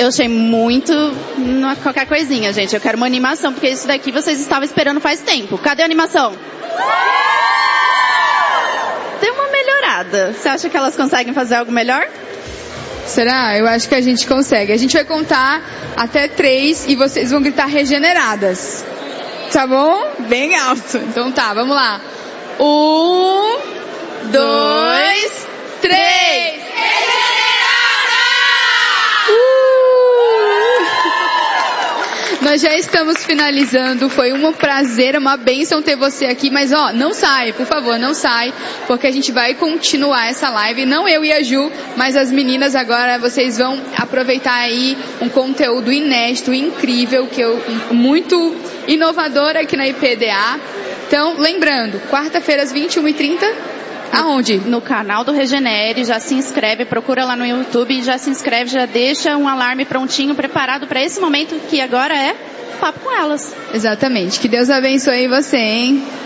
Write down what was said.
achei muito qualquer coisinha, gente. Eu quero uma animação, porque isso daqui vocês estavam esperando faz tempo. Cadê a animação? Deu uma melhorada. Você acha que elas conseguem fazer algo melhor? Será? Eu acho que a gente consegue. A gente vai contar até 3 e vocês vão gritar regeneradas. Tá bom? Bem alto. Então tá, vamos lá. 1, 2, 3. Nós já estamos finalizando, foi um prazer, uma bênção ter você aqui, mas ó, não sai, por favor, não sai, porque a gente vai continuar essa live, não eu e a Ju, mas as meninas agora, vocês vão aproveitar aí um conteúdo inédito, incrível, muito inovador aqui na IPDA. Então, lembrando, quarta-feira às 21h30, aonde? No canal do Regenere, já se inscreve, procura lá no YouTube, já se inscreve, já deixa um alarme prontinho, preparado para esse momento que agora é Papo com Elas. Exatamente. Que Deus abençoe você, hein?